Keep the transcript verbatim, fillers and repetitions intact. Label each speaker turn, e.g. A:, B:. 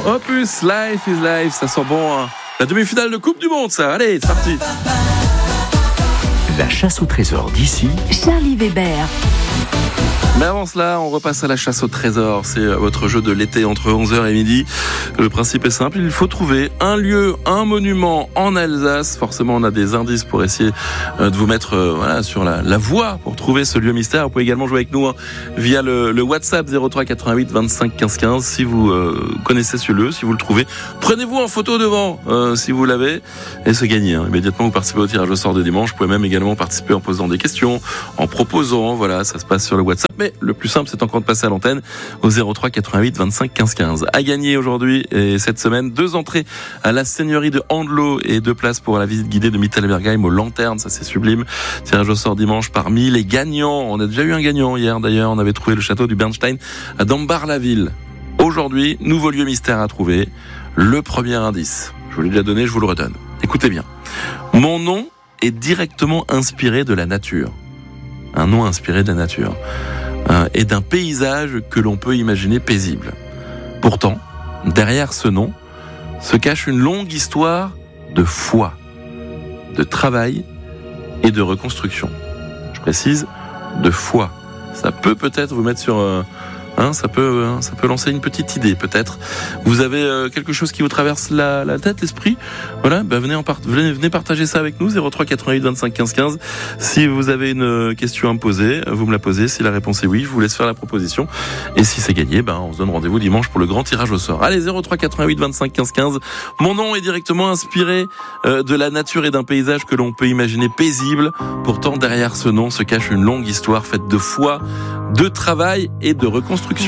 A: Opus, Life is Life, ça sent bon, hein. La demi-finale de Coupe du Monde, ça. Allez, c'est parti.
B: La chasse au trésor d'ici,
C: Charlie Weber.
A: Mais avant cela, on repasse à la chasse au trésor. C'est votre jeu de l'été entre onze heures et midi. Le principe est simple, il faut trouver un lieu, un monument en Alsace. Forcément, on a des indices pour essayer de vous mettre euh, voilà, sur la, la voie pour trouver ce lieu mystère. Vous pouvez également jouer avec nous hein, via le, le WhatsApp zéro trois quatre-vingt-huit vingt-cinq quinze quinze. Si vous euh, connaissez ce lieu, si vous le trouvez, prenez-vous en photo devant euh, si vous l'avez et c'est gagné. Hein. Immédiatement, vous participez au tirage au sort de dimanche. Vous pouvez même également participer en posant des questions, en proposant. Voilà, ça se passe sur le WhatsApp. Mais le plus simple, c'est encore de passer à l'antenne au zéro trois quatre-vingt-huit vingt-cinq quinze quinze. À gagner aujourd'hui et cette semaine, deux entrées à la seigneurie de Andelot et deux places pour la visite guidée de Mittelbergheim aux Lanternes. Ça, c'est sublime. Tirage au sort dimanche parmi les gagnants. On a déjà eu un gagnant hier d'ailleurs. On avait trouvé le château du Bernstein à Dambar-la-Ville. Aujourd'hui, nouveau lieu mystère à trouver. Le premier indice. Je vous l'ai déjà donné, je vous le redonne. Écoutez bien. Mon nom est directement inspiré de la nature. Un nom inspiré de la nature. Euh, et d'un paysage que l'on peut imaginer paisible. Pourtant, derrière ce nom, se cache une longue histoire de foi, de travail et de reconstruction. Je précise, de foi. Ça peut peut-être vous mettre sur... Euh, Hein, ça peut, hein, ça peut lancer une petite idée peut-être. Vous avez euh, quelque chose qui vous traverse la, la tête, l'esprit. Voilà, ben venez, en part- venez, venez partager ça avec nous. zéro trois quatre-vingt-huit vingt-cinq quinze quinze. Si vous avez une question à me poser, vous me la posez. Si la réponse est oui, je vous laisse faire la proposition. Et si c'est gagné, ben on se donne rendez-vous dimanche pour le grand tirage au sort. Allez, zéro trois quatre-vingt-huit vingt-cinq quinze quinze. Mon nom est directement inspiré euh, de la nature et d'un paysage que l'on peut imaginer paisible. Pourtant, derrière ce nom se cache une longue histoire faite de foi, de travail et de reconstruction.